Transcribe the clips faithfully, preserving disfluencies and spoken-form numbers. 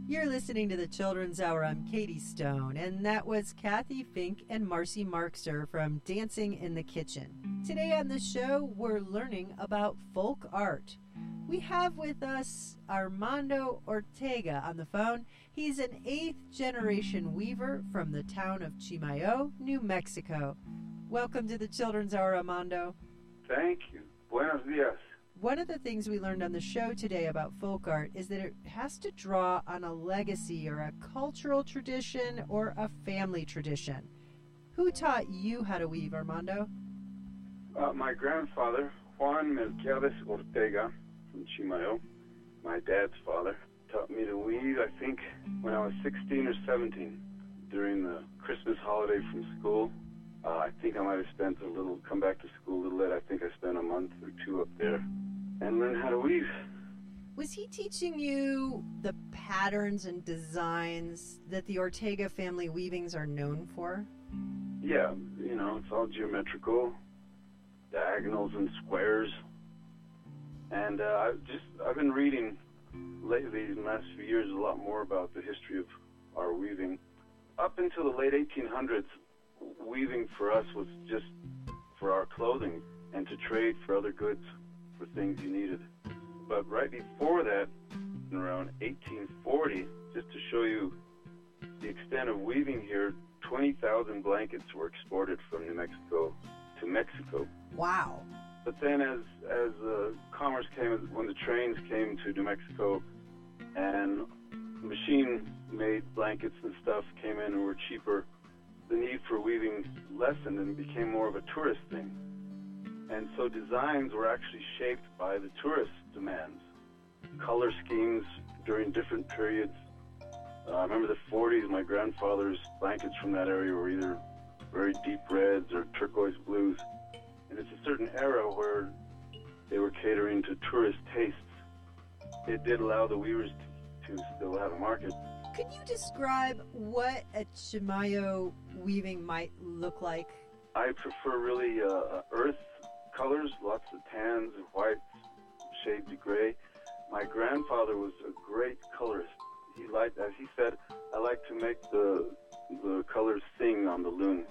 You're listening to the Children's Hour. I'm Katie Stone, and that was Kathy Fink and Marcy Markser from Dancing in the Kitchen. Today on the show, we're learning about folk art. We have with us Armando Ortega on the phone. He's an eighth-generation weaver from the town of Chimayo, New Mexico. Welcome to the Children's Hour, Armando. Thank you. Buenos dias. One of the things we learned on the show today about folk art is that it has to draw on a legacy or a cultural tradition or a family tradition. Who taught you how to weave, Armando? Uh, my grandfather, Juan Melquiades Ortega from Chimayo, my dad's father, taught me to weave, I think, when I was sixteen or seventeen. During the Christmas holiday from school, uh, I think I might have spent a little, come back to school a little late. I think I spent a month or two up there and learn how to weave. Was he teaching you the patterns and designs that the Ortega family weavings are known for? Yeah, you know, it's all geometrical, diagonals and squares. And uh, I've just, I've been reading lately, in the last few years, a lot more about the history of our weaving. Up until the late eighteen hundreds, weaving for us was just for our clothing and to trade for other goods, for things you needed. But right before that, around eighteen forty, just to show you the extent of weaving here, twenty thousand blankets were exported from New Mexico to Mexico. Wow. But then as as uh, commerce came, when the trains came to New Mexico and machine-made blankets and stuff came in and were cheaper, the need for weaving lessened and became more of a tourist thing. And so designs were actually shaped by the tourist demands. Color schemes during different periods. Uh, I remember the forties, my grandfather's blankets from that area were either very deep reds or turquoise blues. And it's a certain era where they were catering to tourist tastes. It did allow the weavers to, to still have a market. Could you describe what a Chimayo weaving might look like? I prefer really uh, earth colors, lots of tans and whites, shades of gray. My grandfather was a great colorist. He liked, as he said, I like to make the the colors sing on the loom.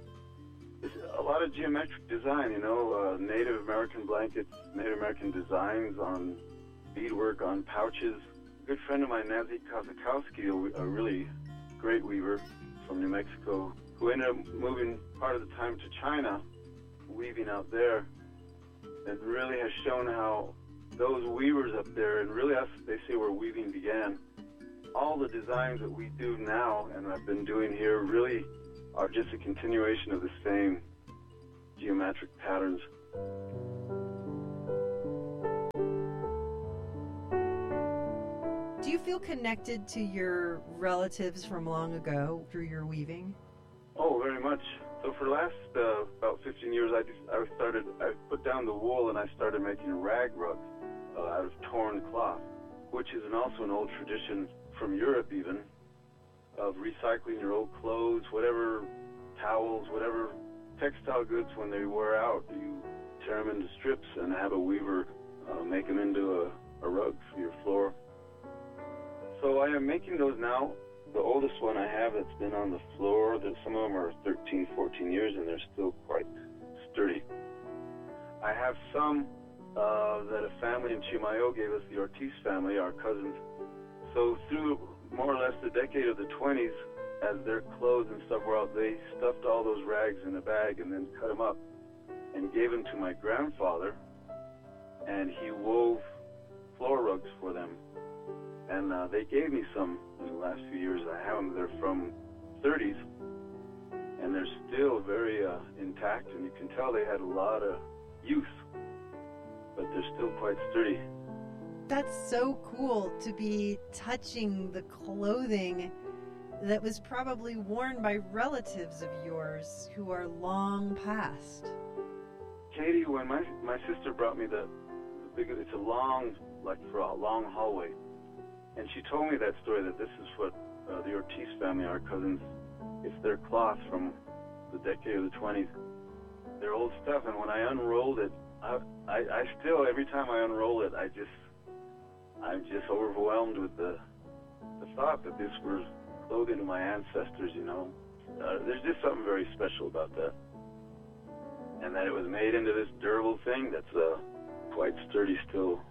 It's a lot of geometric design, you know, uh, Native American blankets, Native American designs on beadwork on pouches. A good friend of mine, Nancy Kazakowski, a, a really great weaver from New Mexico, who ended up moving part of the time to China, weaving out there, and really has shown how those weavers up there, and really us, they say where weaving began, all the designs that we do now and I've been doing here really are just a continuation of the same geometric patterns. Do you feel connected to your relatives from long ago through your weaving? Oh, very much. So for the last uh, about fifteen years, I just I started I put down the wool and I started making rag rugs uh, out of torn cloth, which is an, also an old tradition from Europe even, of recycling your old clothes, whatever towels, whatever textile goods, when they wear out, you tear them into strips and have a weaver uh, make them into a, a rug for your floor. So I am making those now. The oldest one I have that's been on the floor, that some of them are thirteen, fourteen years and they're still quite sturdy. I have some uh, that a family in Chimayo gave us, the Ortiz family, our cousins. So through more or less the decade of the twenties, as their clothes and stuff were out, they stuffed all those rags in a bag and then cut them up and gave them to my grandfather, and he wove floor rugs for them. And uh, they gave me some in the last few years. I have them. They're from thirties, and they're still very uh, intact, and you can tell they had a lot of use, but they're still quite sturdy. That's so cool to be touching the clothing that was probably worn by relatives of yours who are long past. Katie, when my my sister brought me the, the big, it's a long, like for a long hallway, and she told me that story, that this is what uh, the Ortiz family, our cousins, it's their cloth from the decade of the twenties. Their old stuff, and when I unrolled it, I, I, I still, every time I unroll it, I just, I'm just overwhelmed with the, the thought that this was clothing of my ancestors, you know. Uh, there's just something very special about that. And that it was made into this durable thing that's uh, quite sturdy still.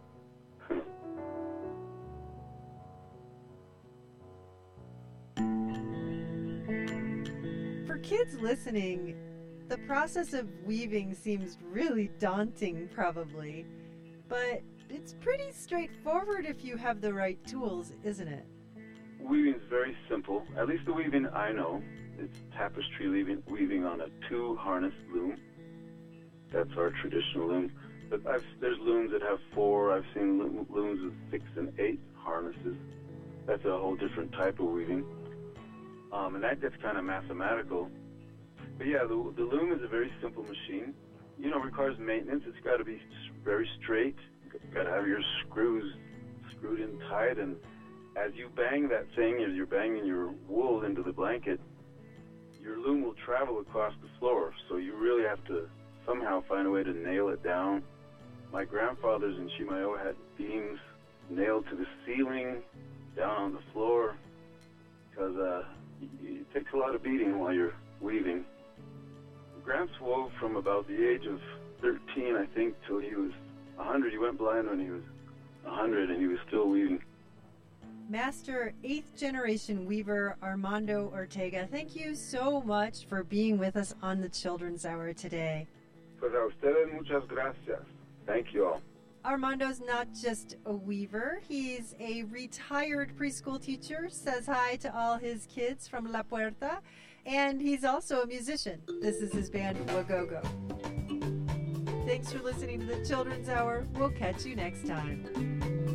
For kids listening, the process of weaving seems really daunting, probably. But it's pretty straightforward if you have the right tools, isn't it? Weaving is very simple. At least the weaving I know. It's tapestry weaving, weaving on a two-harness loom. That's our traditional loom. But I've, there's looms that have four. I've seen lo- looms with six and eight harnesses. That's a whole different type of weaving. Um, and that gets kind of mathematical. But yeah, the, the loom is a very simple machine. You know, it requires maintenance. It's got to be very straight. You've got to have your screws screwed in tight. And as you bang that thing, as you're banging your wool into the blanket, your loom will travel across the floor. So you really have to somehow find a way to nail it down. My grandfathers in Chimayo had beams nailed to the ceiling, down on the floor, because uh, it takes a lot of beating while you're weaving. Gramps wove from about the age of thirteen, I think, till he was one hundred. He went blind when he was one hundred, and he was still weaving. Master eighth generation weaver Armando Ortega, thank you so much for being with us on the Children's Hour today. Pues a ustedes muchas gracias. Thank you all. Armando's not just a weaver, he's a retired preschool teacher, says hi to all his kids from La Puerta, and he's also a musician. This is his band, Wagogo. Thanks for listening to the Children's Hour. We'll catch you next time.